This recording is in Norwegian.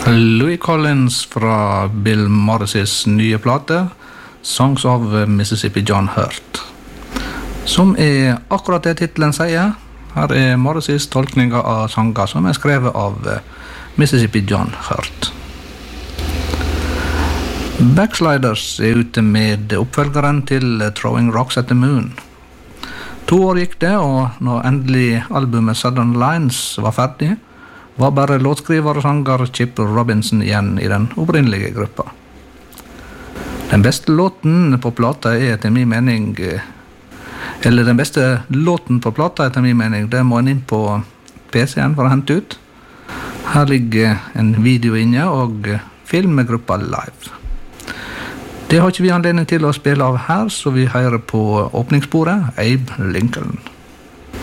Louis Collins fra Bill Morris's nye plate, Songs of Mississippi John Hurt. Som akkurat det titelen sier. Her Morris's tolkninger av sanger som skrevet av Mississippi John Hurt. Backsliders ute med oppfølgeren til Throwing Rocks at the Moon. 2 år gikk det, og når endelig albumet Southern Lines var ferdig, var bare låtskriver og sanger Chip Robinson igjen i den opprinnelige gruppa. Den beste låten på plata etter min mening, den må en inn på PC-en for å hente ut. Her ligger en video inne og film med gruppa live. Det har ikke vi anledning til å spille av her, så vi hører på åpningssporet Abe Lincoln.